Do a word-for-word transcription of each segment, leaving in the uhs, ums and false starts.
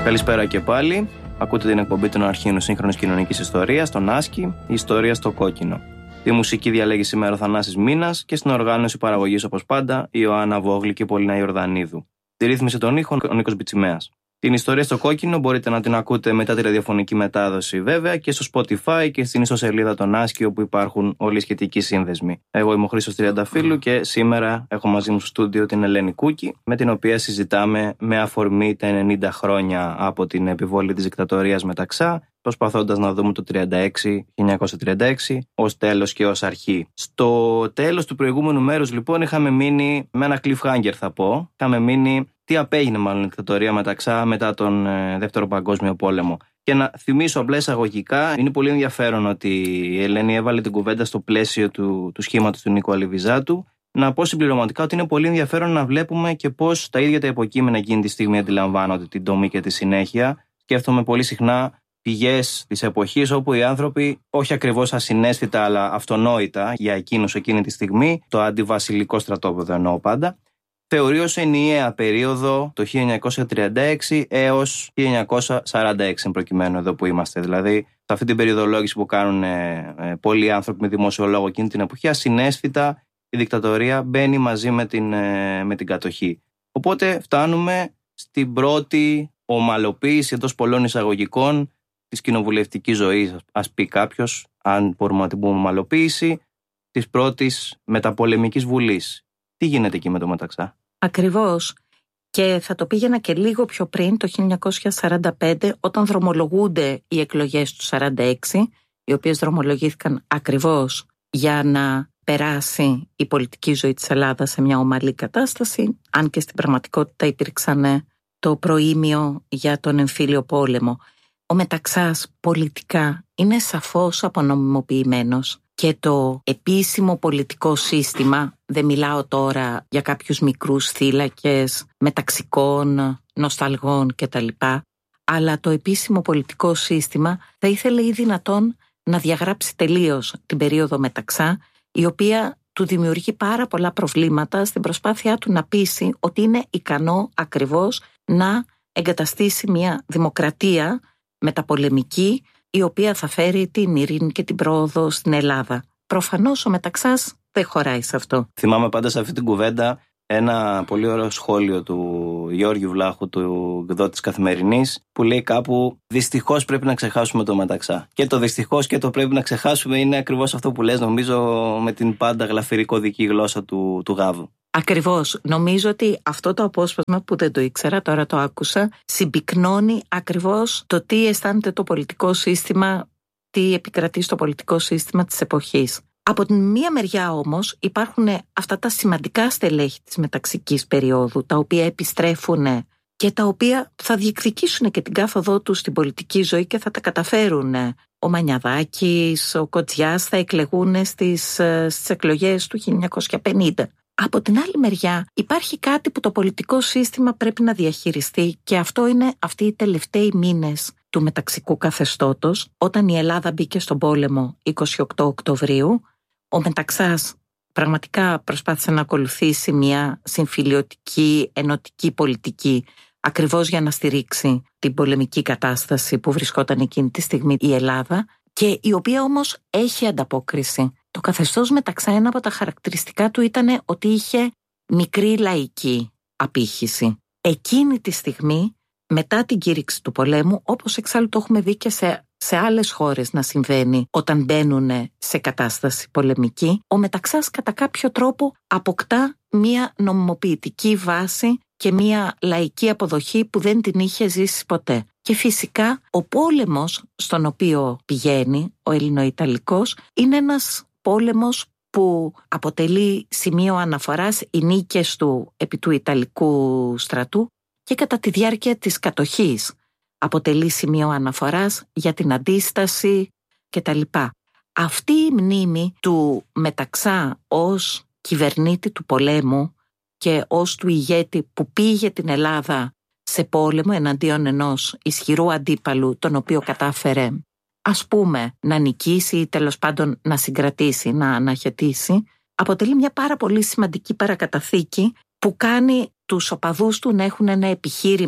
Καλησπέρα και πάλι. Ακούτε την εκπομπή των αρχείων σύγχρονης κοινωνικής ιστορίας, τον Άσκη, η ιστορία στο κόκκινο. Τη μουσική διαλέγει σήμερα ο Θανάσης Μίνας και στην οργάνωση παραγωγής, όπως πάντα, η Ιωάννα Βόγλη και η Πολίνα Ιορδανίδου. Τη ρύθμιση των ήχων ο Νίκος Μπιτσιμέας. Την ιστορία στο κόκκινο μπορείτε να την ακούτε μετά τη ραδιοφωνική μετάδοση, βέβαια, και στο Spotify και στην ιστοσελίδα των Άσκη, όπου υπάρχουν όλοι οι σχετικοί σύνδεσμοι. Εγώ είμαι ο Χρήστος Τριανταφύλου και σήμερα έχω μαζί μου στο στούντιο την Ελένη Κούκη, με την οποία συζητάμε με αφορμή τα ενενήντα χρόνια από την επιβολή της δικτατορίας Μεταξά, προσπαθώντας να δούμε το χίλια εννιακόσια τριάντα έξι ως τέλος και ως αρχή. Στο τέλος του προηγούμενου μέρους, λοιπόν, είχαμε μείνει με ένα cliffhanger, θα πω. Είχαμε μείνει τι απέγινε μάλλον η δικτατορία Μεταξά μετά τον ε, Δεύτερο Παγκόσμιο Πόλεμο. Και να θυμίσω απλά εισαγωγικά, είναι πολύ ενδιαφέρον ότι η Ελένη έβαλε την κουβέντα στο πλαίσιο του, του σχήματος του Νίκου Αλιβιζάτου. Να πω συμπληρωματικά ότι είναι πολύ ενδιαφέρον να βλέπουμε και πώς τα ίδια τα υποκείμενα εκείνη τη στιγμή αντιλαμβάνονται την τομή και τη συνέχεια. Σκέφτομαι πολύ συχνά πηγές της εποχής όπου οι άνθρωποι, όχι ακριβώς ασυναίσθητα αλλά αυτονόητα για εκείνους εκείνη τη στιγμή, το αντιβασιλικό στρατόπεδο εννοώ πάντα, θεωρεί ως ενιαία περίοδο το χίλια εννιακόσια τριάντα έξι έως χίλια εννιακόσια σαράντα έξι προκειμένου εδώ που είμαστε. Δηλαδή, σε αυτή την περιοδολόγηση που κάνουν ε, ε, πολλοί άνθρωποι με δημόσιο λόγο εκείνη την εποχή, ασυναίσθητα η δικτατορία μπαίνει μαζί με την, ε, με την κατοχή. Οπότε φτάνουμε στην πρώτη ομαλοποίηση εντός πολλών εισαγωγικών της κοινοβουλευτικής ζωής, ας πει κάποιος, αν μπορούμε να την πούμε ομαλοποίηση, της πρώτης μεταπολεμικής βουλής. Τι γίνεται εκεί με το Μεταξά? Ακριβώς. Και θα το πήγαινα και λίγο πιο πριν, το χίλια εννιακόσια σαράντα πέντε, όταν δρομολογούνται οι εκλογές του σαράντα έξι, οι οποίες δρομολογήθηκαν ακριβώς για να περάσει η πολιτική ζωή της Ελλάδας σε μια ομαλή κατάσταση, αν και στην πραγματικότητα υπήρξαν το προήμιο για τον εμφύλιο πόλεμο. Ο Μεταξάς πολιτικά είναι σαφώς απονομιμοποιημένος και το επίσημο πολιτικό σύστημα, δεν μιλάω τώρα για κάποιους μικρούς θύλακες μεταξικών, νοσταλγών κτλ., αλλά το επίσημο πολιτικό σύστημα θα ήθελε ή δυνατόν να διαγράψει τελείως την περίοδο Μεταξά, η οποία του δημιουργεί πάρα πολλά προβλήματα στην προσπάθειά του να πείσει ότι είναι ικανό ακριβώς να εγκαταστήσει μια δημοκρατία μεταπολεμική, η οποία θα φέρει την ειρήνη και την πρόοδο στην Ελλάδα. Προφανώς ο Μεταξάς δεν χωράει σε αυτό. Θυμάμαι πάντα σε αυτή την κουβέντα ένα πολύ ωραίο σχόλιο του Γιώργου Βλάχου, του εκδότη Καθημερινής, που λέει κάπου «Δυστυχώς πρέπει να ξεχάσουμε το Μεταξά». Και το δυστυχώς και το πρέπει να ξεχάσουμε είναι ακριβώς αυτό που λες, νομίζω, με την πάντα γλαφυρικοδική γλώσσα του, του Γάβου. Ακριβώς. Νομίζω ότι αυτό το απόσπασμα, που δεν το ήξερα, τώρα το άκουσα, συμπυκνώνει ακριβώς το τι αισθάνεται το πολιτικό σύστημα, τι επικρατεί στο πολιτικό σύστημα της εποχής. Από την μία μεριά όμως υπάρχουν αυτά τα σημαντικά στελέχη της μεταξικής περίοδου, τα οποία επιστρέφουν και τα οποία θα διεκδικήσουν και την κάθοδό τους στην πολιτική ζωή και θα τα καταφέρουν. Ο Μανιαδάκης, ο Κοτζιάς θα εκλεγούν στις, στις εκλογές του χίλια εννιακόσια πενήντα. Από την άλλη μεριά υπάρχει κάτι που το πολιτικό σύστημα πρέπει να διαχειριστεί, και αυτό είναι αυτοί οι τελευταίοι μήνες του μεταξικού καθεστώτος, όταν η Ελλάδα μπήκε στον πόλεμο είκοσι οκτώ Οκτωβρίου. Ο Μεταξάς πραγματικά προσπάθησε να ακολουθήσει μια συμφιλιωτική, ενωτική πολιτική, ακριβώς για να στηρίξει την πολεμική κατάσταση που βρισκόταν εκείνη τη στιγμή η Ελλάδα, και η οποία όμως έχει ανταπόκριση. Το καθεστώς Μεταξά, ένα από τα χαρακτηριστικά του ήταν ότι είχε μικρή λαϊκή απήχηση. Εκείνη τη στιγμή, μετά την κήρυξη του πολέμου, όπως εξάλλου το έχουμε δει και σε, σε άλλες χώρες να συμβαίνει όταν μπαίνουν σε κατάσταση πολεμική, ο Μεταξάς κατά κάποιο τρόπο αποκτά μια νομιμοποιητική βάση και μια λαϊκή αποδοχή που δεν την είχε ζήσει ποτέ. Και φυσικά ο πόλεμος στον οποίο πηγαίνει, ο Ελληνοϊταλικός, είναι ένας πόλεμος που αποτελεί σημείο αναφοράς οι νίκες του επί του Ιταλικού στρατού, και κατά τη διάρκεια της κατοχής αποτελεί σημείο αναφοράς για την αντίσταση κτλ. Αυτή η μνήμη του Μεταξά ως κυβερνήτη του πολέμου και ως του ηγέτη που πήγε την Ελλάδα σε πόλεμο εναντίον ενός ισχυρού αντίπαλου, τον οποίο κατάφερε, ας πούμε, να νικήσει ή τέλος πάντων να συγκρατήσει, να αναχαιτήσει, αποτελεί μια πάρα πολύ σημαντική παρακαταθήκη που κάνει τους οπαδούς του να έχουν ένα επιχείρημα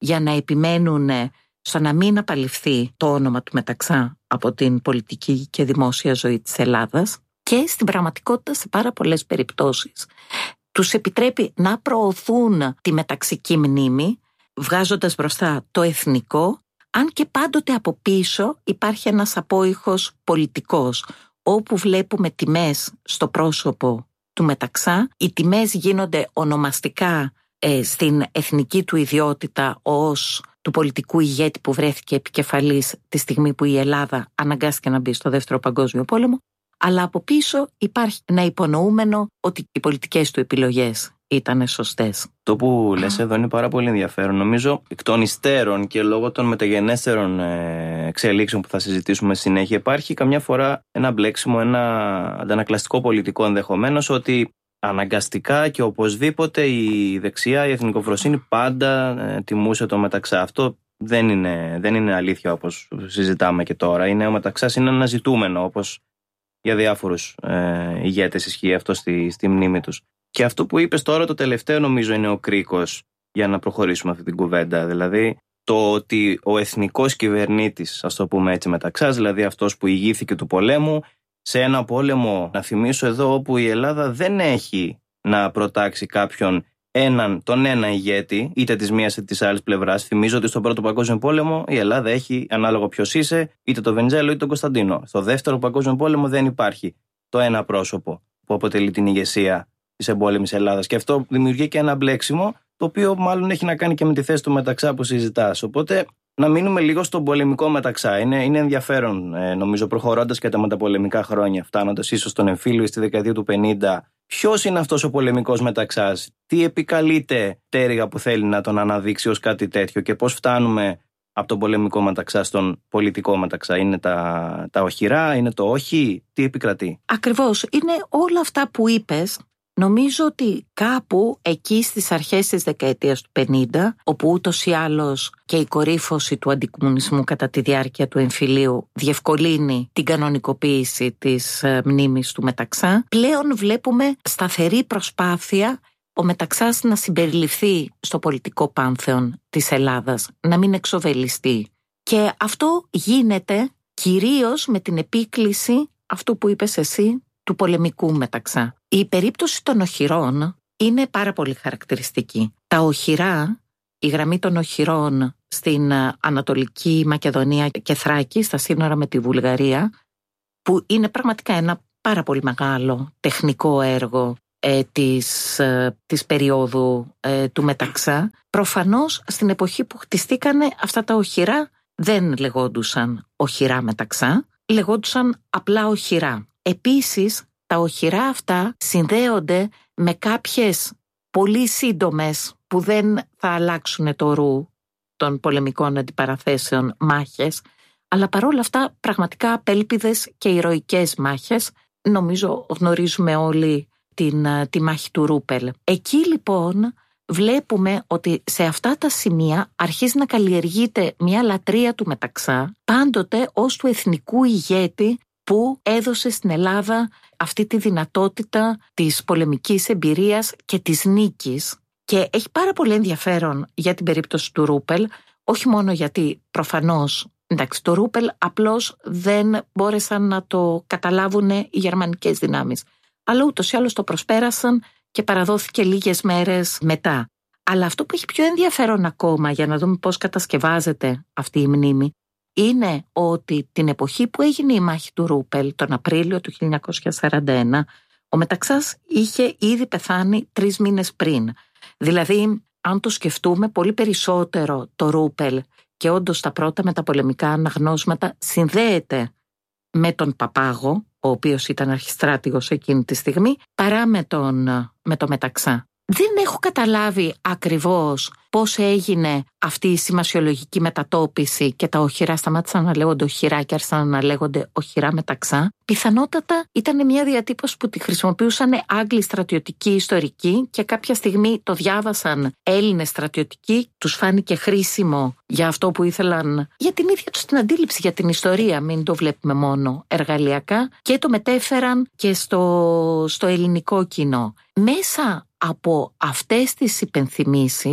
για να επιμένουν στο να μην απαλληφθεί το όνομα του Μεταξά από την πολιτική και δημόσια ζωή της Ελλάδας, και στην πραγματικότητα σε πάρα πολλές περιπτώσεις τους επιτρέπει να προωθούν τη μεταξική μνήμη, βγάζοντας μπροστά το εθνικό, αν και πάντοτε από πίσω υπάρχει ένας απόϊχος πολιτικός, όπου βλέπουμε τιμές στο πρόσωπο του Μεταξά. Οι τιμές γίνονται ονομαστικά ε, στην εθνική του ιδιότητα ως του πολιτικού ηγέτη που βρέθηκε επικεφαλής τη στιγμή που η Ελλάδα αναγκάστηκε να μπει στο Δεύτερο Παγκόσμιο Πόλεμο, αλλά από πίσω υπάρχει ένα υπονοούμενο ότι οι πολιτικές του επιλογές ήταν σωστές. Το που λες εδώ είναι πάρα πολύ ενδιαφέρον. Νομίζω εκ των υστέρων και λόγω των μεταγενέστερων εξελίξεων που θα συζητήσουμε συνέχεια, υπάρχει καμιά φορά ένα μπλέξιμο, ένα αντανακλαστικό πολιτικό ενδεχομένως, ότι αναγκαστικά και οπωσδήποτε η δεξιά, η εθνικοφροσύνη πάντα ε, τιμούσε το Μεταξά. Αυτό δεν είναι, δεν είναι αλήθεια όπως συζητάμε και τώρα. Είναι, ο Μεταξάς είναι ένα ζητούμενο, όπως για διάφορους ε, ηγέτες ισχύει αυτό στη, στη μνήμη τους. Και αυτό που είπες τώρα το τελευταίο νομίζω είναι ο κρίκος για να προχωρήσουμε αυτή την κουβέντα. Δηλαδή το ότι ο εθνικός κυβερνήτης, ας το πούμε έτσι, Μεταξάς, δηλαδή αυτός που ηγήθηκε του πολέμου, σε ένα πόλεμο, να θυμίσω εδώ, όπου η Ελλάδα δεν έχει να προτάξει κάποιον έναν, τον ένα ηγέτη, είτε της μίας είτε της άλλης πλευράς. Θυμίζω ότι στον Πρώτο Παγκόσμιο Πόλεμο η Ελλάδα έχει, ανάλογο ποιος είσαι, είτε τον Βενιζέλο είτε τον Κωνσταντίνο. Στο Δεύτερο Παγκόσμιο Πόλεμο δεν υπάρχει το ένα πρόσωπο που αποτελεί την ηγεσία της εμπόλεμης Ελλάδας. Και αυτό δημιουργεί και ένα μπλέξιμο, το οποίο μάλλον έχει να κάνει και με τη θέση του Μεταξά που συζητάς. Οπότε να μείνουμε λίγο στον πολεμικό Μεταξά. Είναι, είναι ενδιαφέρον, ε, νομίζω, προχωρώντας και τα μεταπολεμικά χρόνια, φτάνοντας ίσως στον εμφύλιο στη δεκαετία του πενήντα. Ποιος είναι αυτός ο πολεμικός Μεταξάς, τι επικαλείται τέριγα που θέλει να τον αναδείξει ως κάτι τέτοιο και πώς φτάνουμε από τον πολεμικό Μεταξά στον πολιτικό Μεταξά? Είναι τα, τα οχυρά, είναι το όχι, τι επικρατεί? Ακριβώς, είναι όλα αυτά που είπες. Νομίζω ότι κάπου εκεί στις αρχές της δεκαετίας του πενήντα, όπου ούτως ή άλλως και η κορύφωση του αντικομμουνισμού κατά τη διάρκεια του εμφυλίου διευκολύνει την κανονικοποίηση της μνήμης του Μεταξά, πλέον βλέπουμε σταθερή προσπάθεια ο Μεταξάς να συμπεριληφθεί στο πολιτικό πάνθεον της Ελλάδας, να μην εξοβελιστεί. Και αυτό γίνεται κυρίως με την επίκληση αυτού που είπες εσύ, του πολεμικού Μεταξά. Η περίπτωση των οχυρών είναι πάρα πολύ χαρακτηριστική. Τα οχυρά, η γραμμή των οχυρών στην Ανατολική Μακεδονία και Θράκη, στα σύνορα με τη Βουλγαρία, που είναι πραγματικά ένα πάρα πολύ μεγάλο τεχνικό έργο ε, της, ε, της περίοδου ε, του Μεταξά, προφανώς στην εποχή που χτιστήκανε αυτά τα οχυρά δεν λεγόντουσαν οχυρά Μεταξά, λεγόντουσαν απλά οχυρά. Επίσης, τα οχυρά αυτά συνδέονται με κάποιες πολύ σύντομες, που δεν θα αλλάξουν το ρου των πολεμικών αντιπαραθέσεων, μάχες, αλλά παρόλα αυτά πραγματικά απέλπιδες και ηρωικές μάχες. Νομίζω γνωρίζουμε όλοι την, τη μάχη του Ρούπελ. Εκεί λοιπόν βλέπουμε ότι σε αυτά τα σημεία αρχίζει να καλλιεργείται μια λατρεία του Μεταξά, πάντοτε ως του εθνικού ηγέτη που έδωσε στην Ελλάδα αυτή τη δυνατότητα της πολεμικής εμπειρίας και της νίκης. Και έχει πάρα πολύ ενδιαφέρον για την περίπτωση του Ρούπελ, όχι μόνο γιατί προφανώς, εντάξει, το Ρούπελ απλώς δεν μπόρεσαν να το καταλάβουν οι γερμανικές δυνάμεις, αλλά ούτως ή άλλως το προσπέρασαν και παραδόθηκε λίγες μέρες μετά. Αλλά αυτό που έχει πιο ενδιαφέρον ακόμα, για να δούμε πώς κατασκευάζεται αυτή η μνήμη, είναι ότι την εποχή που έγινε η μάχη του Ρούπελ, τον Απρίλιο του χίλια εννιακόσια σαράντα ένα, ο Μεταξάς είχε ήδη πεθάνει τρεις μήνες πριν. Δηλαδή, αν το σκεφτούμε, πολύ περισσότερο το Ρούπελ, και όντως τα πρώτα μεταπολεμικά αναγνώσματα, συνδέεται με τον Παπάγο, ο οποίος ήταν αρχιστράτηγος εκείνη τη στιγμή, παρά με τον, με το Μεταξά. Δεν έχω καταλάβει ακριβώς πώς έγινε αυτή η σημασιολογική μετατόπιση και τα οχυρά σταμάτησαν να λέγονται οχυρά και άρχισαν να λέγονται οχυρά Μεταξά. Πιθανότατα ήταν μια διατύπωση που τη χρησιμοποιούσαν Άγγλοι στρατιωτικοί ιστορικοί και κάποια στιγμή το διάβασαν Έλληνες στρατιωτικοί, τους φάνηκε χρήσιμο για αυτό που ήθελαν, για την ίδια τους την αντίληψη για την ιστορία, μην το βλέπουμε μόνο εργαλειακά, και το μετέφεραν και στο, στο ελληνικό κοινό. Μέσα από αυτές τις υπενθυμίσεις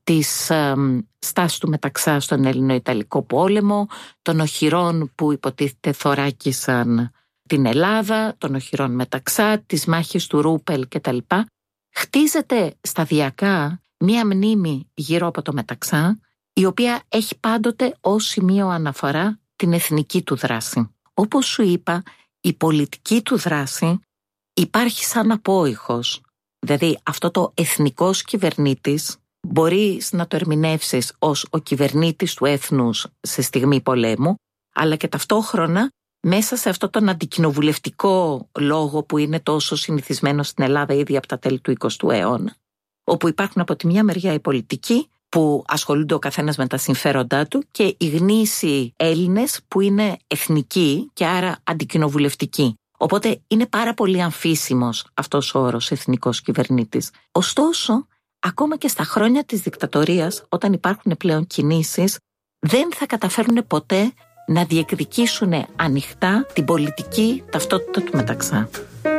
της ε, στάσης του Μεταξά στον Ελληνο-Ιταλικό πόλεμο, των οχυρών που υποτίθεται θωράκισαν την Ελλάδα, των οχυρών Μεταξά, της μάχης του Ρούπελ κτλ. Χτίζεται σταδιακά μία μνήμη γύρω από το Μεταξά, η οποία έχει πάντοτε ως σημείο αναφορά την εθνική του δράση. Όπως σου είπα, η πολιτική του δράση υπάρχει σαν απόϊχος. Δηλαδή αυτό το εθνικός κυβερνήτης μπορείς να το ερμηνεύσεις ως ο κυβερνήτης του έθνους σε στιγμή πολέμου, αλλά και ταυτόχρονα μέσα σε αυτό τον αντικοινοβουλευτικό λόγο που είναι τόσο συνηθισμένο στην Ελλάδα ήδη από τα τέλη του εικοστού αιώνα, όπου υπάρχουν από τη μια μεριά οι πολιτικοί που ασχολούνται ο καθένας με τα συμφέροντά του και οι γνήσιοι Έλληνες που είναι εθνικοί και άρα αντικοινοβουλευτικοί. Οπότε είναι πάρα πολύ αμφίσιμος αυτός ο όρος εθνικός κυβερνήτης. Ωστόσο, ακόμα και στα χρόνια της δικτατορίας, όταν υπάρχουν πλέον κινήσεις, δεν θα καταφέρουν ποτέ να διεκδικήσουν ανοιχτά την πολιτική ταυτότητα του Μεταξά.